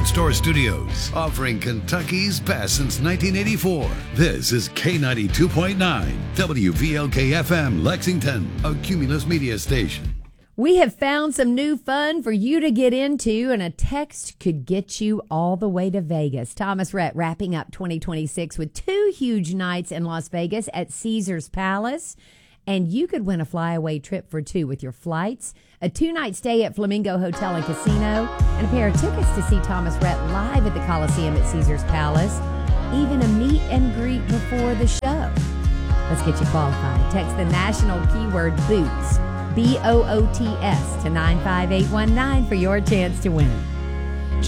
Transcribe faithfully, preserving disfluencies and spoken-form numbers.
Store Studios, offering Kentucky's best since nineteen eighty-four. This is K ninety-two point nine, W V L K F M, Lexington, a Cumulus Media station. We have found some new fun for you to get into, and a text could get you all the way to Vegas. Thomas Rhett wrapping up twenty twenty-six with two huge nights in Las Vegas at Caesars Palace. And you could win a flyaway trip for two with your flights, a two-night stay at Flamingo Hotel and Casino, and a pair of tickets to see Thomas Rhett live at the Coliseum at Caesars Palace, even a meet and greet before the show. Let's get you qualified. Text the national keyword BOOTS, B O O T S, to nine five eight one nine for your chance to win.